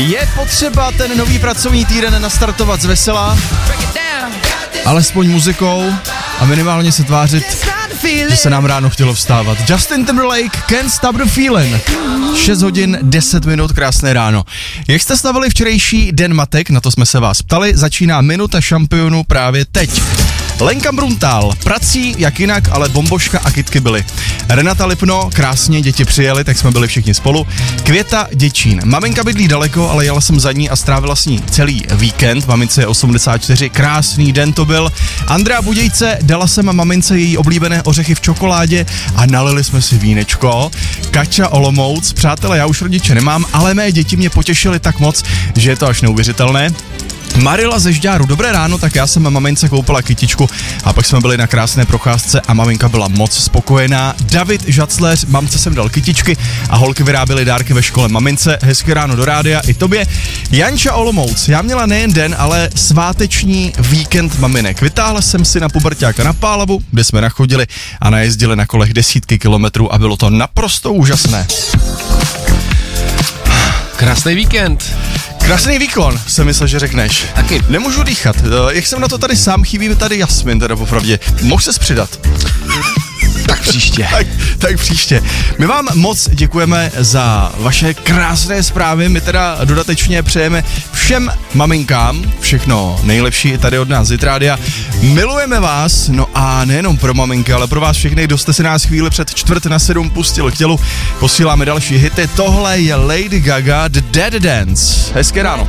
Je potřeba ten nový pracovní týden nastartovat z vesela, alespoň muzikou a minimálně se tvářit, že se nám ráno chtělo vstávat. Justin Timberlake, Can't Stop the Feeling. 6 hodin, 10 minut, krásné ráno. Jak jste slavili včerejší den matek, na to jsme se vás ptali, začíná minuta šampionů právě teď. Lenka Bruntál, prací jak jinak, ale bomboška a kytky byly. Renata Lipno, krásně, děti přijeli, tak jsme byli všichni spolu. Květa Děčín, maminka bydlí daleko, ale jela jsem za ní a strávila s ní celý víkend, mamince je 84, krásný den to byl. Andrea Budějce, dala jsem mamince její oblíbené ořechy v čokoládě a nalili jsme si vínečko. Kača Olomouc, přátelé, já už rodiče nemám, ale mé děti mě potěšily tak moc, že je to až neuvěřitelné. Marila ze Žďáru, dobré ráno, tak já jsem mamince koupila kytičku a pak jsme byli na krásné procházce a maminka byla moc spokojená. David Žacléř, mamce jsem dal kytičky a holky vyráběly dárky ve škole mamince, hezké ráno do rádia i tobě. Janča Olomouc, já měla nejen den, ale sváteční víkend maminek. Vytáhla jsem si na puberťáka na Pálavu, kde jsme nachodili a najezdili na kolech desítky kilometrů a bylo to naprosto úžasné. Krásný víkend. Krásný výkon, jsem myslel, že řekneš. Taky. Nemůžu dýchat, jak jsem na to tady sám, chybí mi tady Jasmin, teda popravdě. Mohl ses přidat? Tak příště. tak příště. My vám moc děkujeme za vaše krásné zprávy, my teda dodatečně přejeme všem maminkám všechno nejlepší tady od nás z Hit Rádia. Milujeme vás, no a nejenom pro maminky, ale pro vás všechny, kdo jste si nás chvíli před 6:45 pustil k tělu, posíláme další hity. Tohle je Lady Gaga, The Dead Dance. Hezké ráno.